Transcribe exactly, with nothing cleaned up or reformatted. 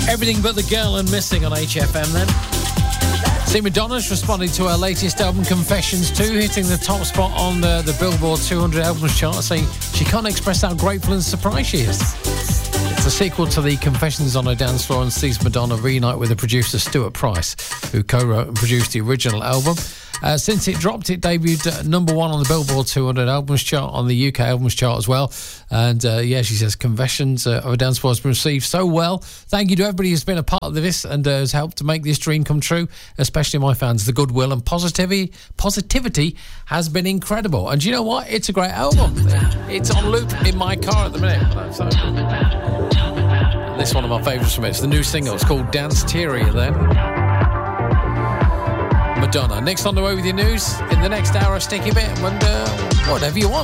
Everything But the Girl and Missing on H F M then. See, Madonna's responding to her latest album, Confessions two, hitting the top spot on the, the Billboard two hundred albums chart, saying she can't express how grateful and surprised she is. It's a sequel to the Confessions on a Dance Floor and sees Madonna reunite with the producer Stuart Price, who co-wrote and produced the original album. Uh, since it dropped, it debuted uh, number one on the Billboard two hundred albums chart, on the U K albums chart as well. And uh, yeah, she says Confessions uh, of a Dance Floor has been received so well. Thank you to everybody who's been a part of this and uh, has helped to make this dream come true, especially my fans. The goodwill and positivity positivity has been incredible. And do you know what? It's a great album. It's on loop in my car at the minute. So, this is one of my favourites from it. It's the new single. It's called Dance Teary then. Madonna. Next on the way with your news. In the next hour, a sticky bit and uh, whatever you want.